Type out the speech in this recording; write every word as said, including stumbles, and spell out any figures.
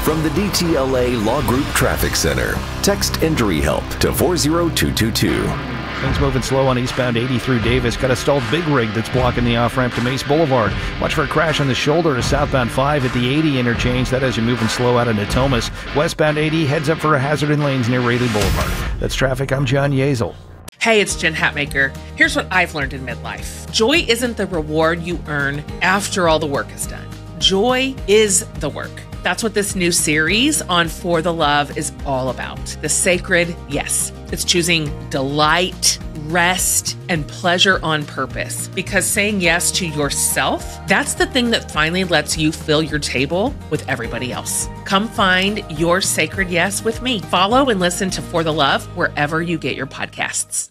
From the D T L A Law Group Traffic Center, text Injury Help to four zero two two two. Things moving slow on eastbound eighty through Davis. Got a stalled big rig that's blocking the off-ramp to Mace Boulevard. Watch for a crash on the shoulder to southbound five at the eighty interchange. That has you moving slow out of Natomas. Westbound eighty heads up for a hazard in lanes near Rayleigh Boulevard. That's traffic. I'm John Yeazel. Hey, it's Jen Hatmaker. Here's what I've learned in midlife. Joy isn't the reward you earn after all the work is done. Joy is the work. That's what this new series on For the Love is all about. The sacred yes. It's choosing delight, rest, and pleasure on purpose. Because saying yes to yourself, that's the thing that finally lets you fill your table with everybody else. Come find your sacred yes with me. Follow and listen to For the Love wherever you get your podcasts.